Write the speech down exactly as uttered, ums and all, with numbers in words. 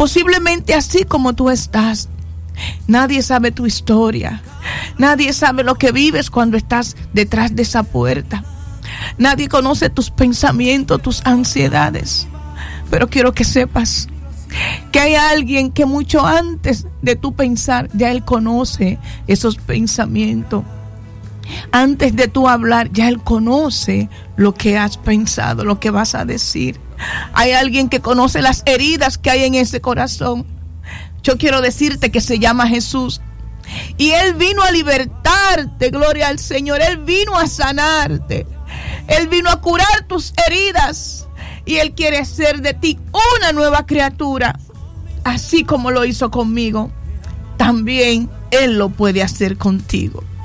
posiblemente así como tú estás. Nadie sabe tu historia. Nadie sabe lo que vives cuando estás detrás de esa puerta. Nadie conoce tus pensamientos, tus ansiedades. Pero quiero que sepas que hay alguien que mucho antes de tú pensar, ya Él conoce esos pensamientos. Antes de tú hablar, ya Él conoce lo que has pensado, lo que vas a decir. Hay alguien que conoce las heridas que hay en ese corazón. Yo quiero decirte que se llama Jesús. Y Él vino a libertarte, gloria al Señor. Él vino a sanarte. Él vino a curar tus heridas. Y Él quiere hacer de ti una nueva criatura. Así como lo hizo conmigo, también Él lo puede hacer contigo.